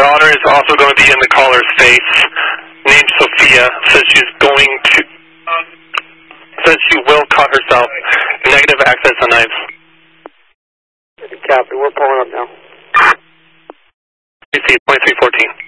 daughter is also going to be in the caller's face. Named Sophia. Says she's going to... says she will cut herself. Negative access on knives. Copy. We're pulling up now. PC 2314.